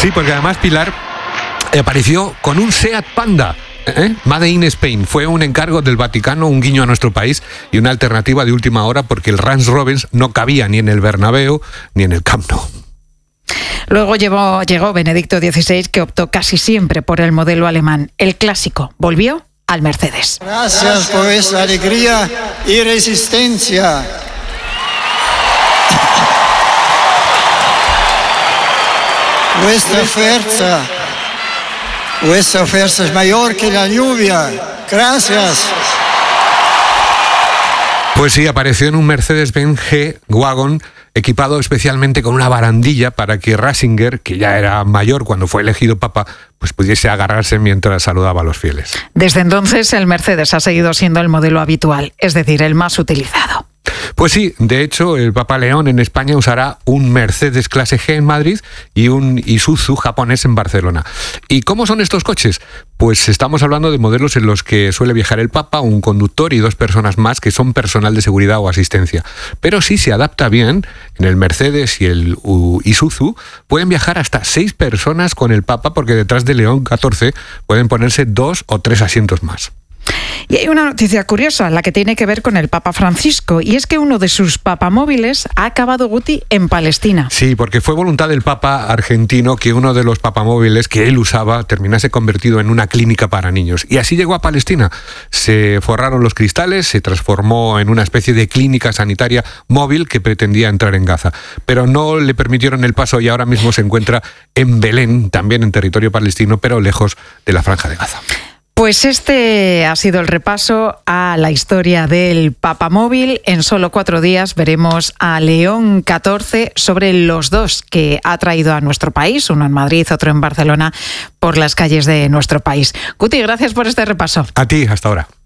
Sí, porque además Pilar apareció con un Seat Panda. Made in Spain. Fue un encargo del Vaticano, un guiño a nuestro país y una alternativa de última hora porque el Range Rover no cabía ni en el Bernabéu ni en el Camp Nou. Luego llegó Benedicto XVI, que optó casi siempre por el modelo alemán. El clásico volvió al Mercedes. Gracias por esa alegría y resistencia. Vuestra fuerza es mayor que la lluvia. Gracias. Pues sí, apareció en un Mercedes-Benz G-Wagon equipado especialmente con una barandilla para que Ratzinger, que ya era mayor cuando fue elegido papa, pues pudiese agarrarse mientras saludaba a los fieles. Desde entonces el Mercedes ha seguido siendo el modelo habitual, es decir, el más utilizado. Pues sí, de hecho, el Papa León en España usará un Mercedes clase G en Madrid y un Isuzu japonés en Barcelona. ¿Y cómo son estos coches? Pues estamos hablando de modelos en los que suele viajar el Papa, un conductor y 2 personas más que son personal de seguridad o asistencia. Pero si se adapta bien, en el Mercedes y el Isuzu pueden viajar hasta 6 personas con el Papa, porque detrás de León XIV pueden ponerse 2 o 3 asientos más. Y hay una noticia curiosa, la que tiene que ver con el Papa Francisco, y es que uno de sus papamóviles ha acabado, Guti, en Palestina. Sí, porque fue voluntad del Papa argentino que uno de los papamóviles que él usaba terminase convertido en una clínica para niños. Y así llegó a Palestina. Se forraron los cristales, se transformó en una especie de clínica sanitaria móvil que pretendía entrar en Gaza. Pero no le permitieron el paso y ahora mismo se encuentra en Belén, también en territorio palestino, pero lejos de la Franja de Gaza. Pues este ha sido el repaso a la historia del papamóvil. En solo 4 días veremos a León XIV sobre los 2 que ha traído a nuestro país, uno en Madrid, otro en Barcelona, por las calles de nuestro país. Guti, gracias por este repaso. A ti, hasta ahora.